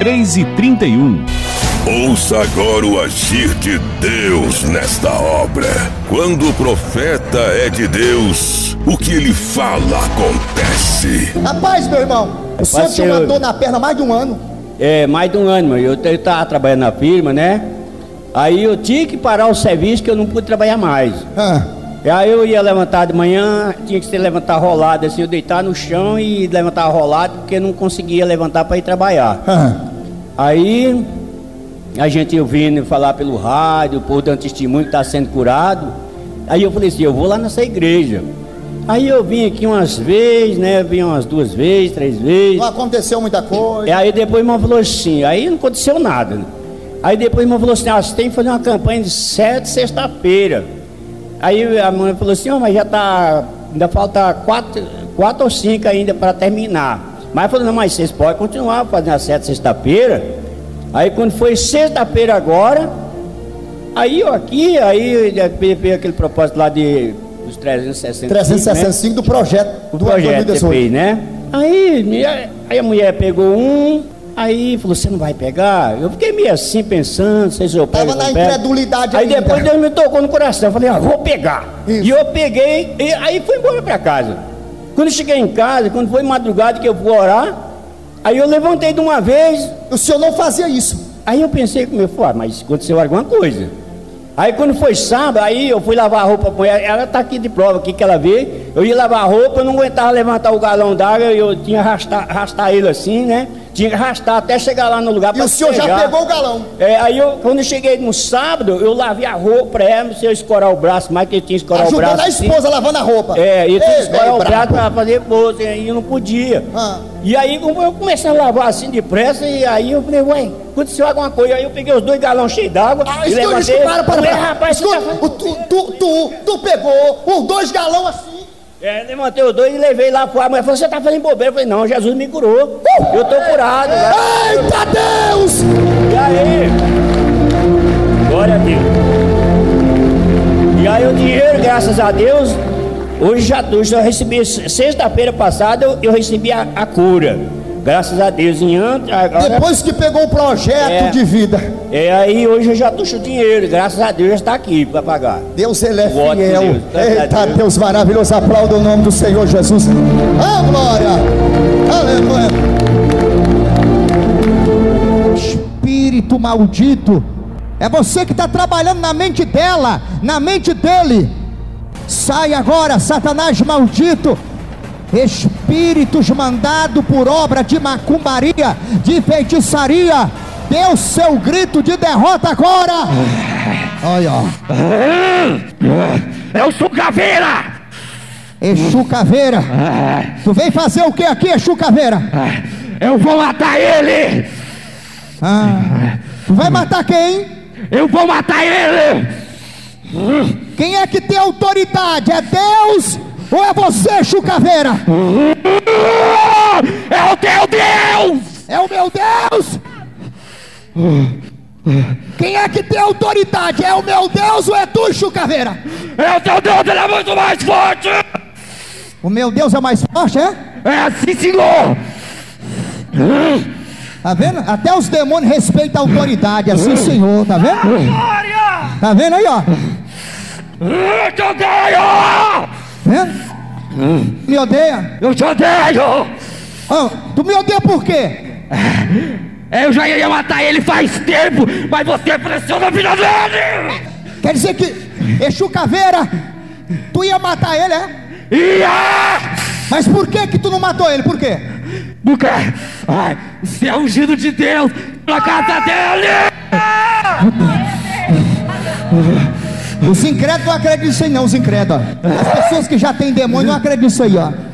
3h31. Ouça agora o agir de Deus nesta obra. Quando o profeta é de Deus, o que ele fala acontece. Rapaz, meu irmão, o senhor tinha uma dor na perna há mais de um ano. Mais de um ano, mano. Eu tava trabalhando na firma, né? Aí eu tinha que parar o serviço, que eu não pude trabalhar mais. Aí eu ia levantar de manhã, tinha que ser levantar rolado, assim, eu deitar no chão e levantar rolado, porque eu não conseguia levantar para ir trabalhar. Aí a gente ouvindo falar pelo rádio, o povo dando testemunho que está sendo curado. Aí eu falei assim, eu vou lá nessa igreja. Aí eu vim aqui umas vezes, né? Vim umas 2 vezes, 3 vezes. Não aconteceu muita coisa. Aí depois o irmão falou assim, aí não aconteceu nada, né? Aí depois o irmão falou assim, você tem que fazer uma campanha de 7 sexta-feira. Aí a mãe falou assim, mas já tá, ainda falta 4 ou 5 ainda para terminar. Mas falou, não, mas vocês podem continuar fazendo a 7 sexta-feira. Aí quando foi sexta-feira agora, aí eu aqui, aí veio aquele propósito lá dos 365, né? Do projeto do projeto que fez, né? Aí a mulher pegou aí falou, você não vai pegar? Eu fiquei meio assim pensando, não sei se eu pego. Tava na incredulidade aí ainda. Depois Deus me tocou no coração, eu falei, vou pegar. Isso. E eu peguei, e aí fui embora pra casa. Quando eu cheguei em casa, quando foi madrugada que eu fui orar, aí eu levantei de uma vez. O senhor não fazia isso. Aí eu pensei comigo, mas aconteceu alguma coisa. Aí quando foi sábado, aí eu fui lavar a roupa com ela, ela tá aqui de prova, aqui que ela veio. Eu ia lavar a roupa, eu não aguentava levantar o galão d'água, eu tinha que arrastar ele assim, né? Tinha que arrastar até chegar lá no lugar para E o senhor já pegou o galão? Aí quando eu cheguei no sábado, eu lavei a roupa para ela, se eu escorar o braço, mais que eu tinha que escorar o braço. Ajudando a esposa assim, lavando a roupa. Eu tinha que escorar o braço para fazer bolsa, e eu não podia. E aí eu comecei a lavar assim depressa, e aí eu falei, ué, aconteceu alguma coisa. Aí eu peguei os 2 galões cheios d'água e levantei. Rapaz, tu pegou os 2 galões assim. Levantei os 2 e levei lá fora. A mulher falou, você tá fazendo bobeira? Eu falei, não, Jesus me curou. Eu tô curado. Eita Deus! E aí? Glória a Deus. E aí o dinheiro, graças a Deus, hoje eu recebi, sexta-feira passada, eu recebi a cura. Graças a Deus, agora, depois que pegou o projeto de vida. Aí hoje eu já tuxo o dinheiro, graças a Deus já está aqui para pagar. Deus, ele é fiel. Eita Deus maravilhoso, aplauda o nome do Senhor Jesus. Glória, aleluia. Espírito maldito, é você que está trabalhando na mente dela, na mente dele. Sai agora, Satanás maldito. Espíritos mandados por obra de macumbaria, de feitiçaria, dê o seu grito de derrota agora. Olha, é o Exu Caveira. Exu Caveira. Tu vem fazer o que aqui, Exu Caveira? Eu vou matar ele. Tu vai matar quem? Eu vou matar ele. Quem é que tem autoridade? É Deus? Ou é você, Exu Caveira? É o teu Deus! É o meu Deus! Quem é que tem autoridade? É o meu Deus ou é tu, Exu Caveira? É o teu Deus, ele é muito mais forte! O meu Deus é mais forte, é? É assim, senhor! Tá vendo? Até os demônios respeitam a autoridade, assim, senhor, tá vendo? Glória! Tá vendo aí, ó? Eu te odeio! Me odeia? Eu te odeio! Tu me odeia por quê? Eu já ia matar ele faz tempo, mas você pressiona a vida dele! Quer dizer que Exu Caveira, tu ia matar ele, é? Ia! Mas por que tu não matou ele? Por quê? Porque você é ungido de Deus pra casa dele! Os incrédulos não acreditam nisso aí não, os incrédulos. As pessoas que já têm demônio não acreditam nisso aí, ó.